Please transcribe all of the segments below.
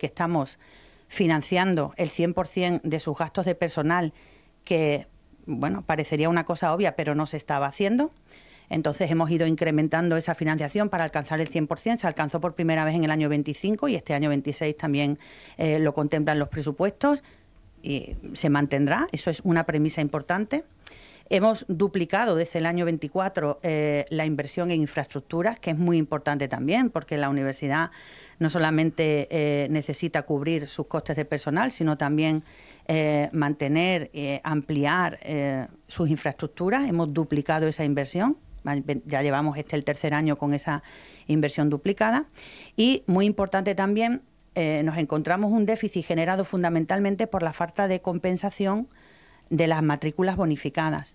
que estamos financiando el 100% de sus gastos de personal, que, bueno, parecería una cosa obvia, pero no se estaba haciendo. Entonces hemos ido incrementando esa financiación para alcanzar el 100%. Se alcanzó por primera vez en el año 25 y este año 26 también lo contemplan los presupuestos y se mantendrá. Eso es una premisa importante. Hemos duplicado desde el año 24 la inversión en infraestructuras, que es muy importante también, porque la universidad no solamente necesita cubrir sus costes de personal, sino también mantener, ampliar sus infraestructuras. Hemos duplicado esa inversión. Ya llevamos el tercer año con esa inversión duplicada. Y muy importante también, nos encontramos un déficit generado fundamentalmente por la falta de compensación de las matrículas bonificadas.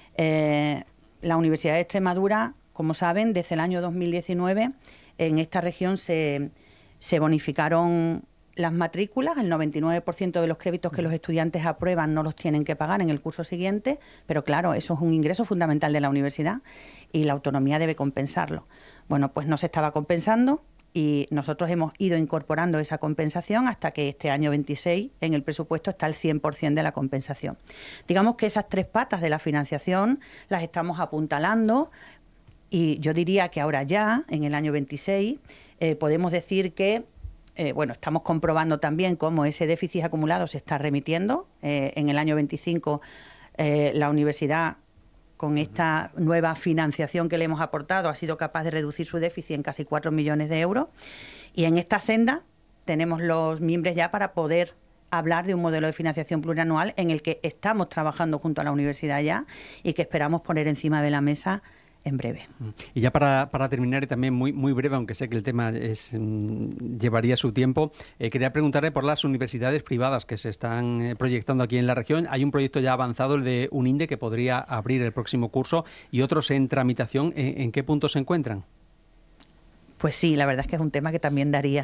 La Universidad de Extremadura, como saben, desde el año 2019 en esta región se bonificaron las matrículas. El 99% de los créditos que los estudiantes aprueban no los tienen que pagar en el curso siguiente, pero claro, eso es un ingreso fundamental de la universidad y la autonomía debe compensarlo. Bueno, pues no se estaba compensando y nosotros hemos ido incorporando esa compensación hasta que este año 26 en el presupuesto está el 100% de la compensación. Digamos que esas tres patas de la financiación las estamos apuntalando y yo diría que ahora ya, en el año 26, podemos decir que estamos comprobando también cómo ese déficit acumulado se está remitiendo. En el año 25 la universidad, con esta nueva financiación que le hemos aportado, ha sido capaz de reducir su déficit en casi 4 millones de euros. Y en esta senda tenemos los miembros ya para poder hablar de un modelo de financiación plurianual en el que estamos trabajando junto a la universidad ya y que esperamos poner encima de la mesa en breve. Y ya para terminar, y también muy breve, aunque sé que el tema llevaría su tiempo, quería preguntarle por las universidades privadas que se están proyectando aquí en la región. Hay un proyecto ya avanzado, el de UNINDE, que podría abrir el próximo curso, y otros en tramitación. ¿En qué punto se encuentran? Pues sí, la verdad es que es un tema que también daría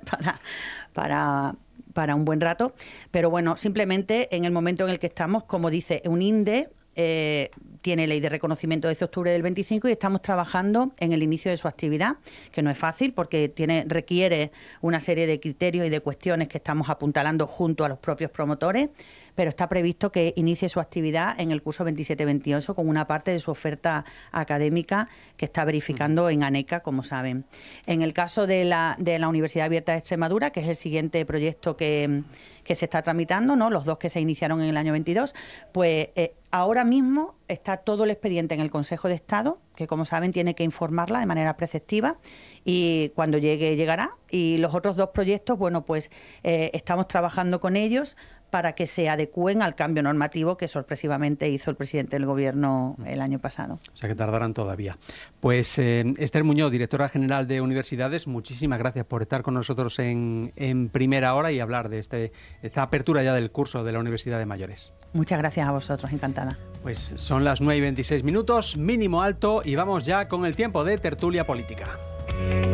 para un buen rato. Pero bueno, simplemente en el momento en el que estamos, como dice UNINDE, tiene ley de reconocimiento desde octubre del 25 y estamos trabajando en el inicio de su actividad, que no es fácil porque requiere una serie de criterios y de cuestiones que estamos apuntalando junto a los propios promotores, pero está previsto que inicie su actividad en el curso 27-28 con una parte de su oferta académica que está verificando en ANECA, como saben. En el caso de la Universidad Abierta de Extremadura, que es el siguiente proyecto que se está tramitando, ¿no? Los dos que se iniciaron en el año 22, pues ahora mismo está todo el expediente en el Consejo de Estado, que como saben tiene que informarla de manera preceptiva y cuando llegará. Y los otros dos proyectos, bueno, pues estamos trabajando con ellos para que se adecúen al cambio normativo que sorpresivamente hizo el presidente del Gobierno el año pasado. O sea que tardarán todavía. Pues Esther Muñoz, directora general de Universidades, muchísimas gracias por estar con nosotros en Primera Hora y hablar de esta apertura ya del curso de la Universidad de Mayores. Muchas gracias a vosotros, encantada. Pues son las 9:26, mínimo alto, y vamos ya con el tiempo de tertulia política.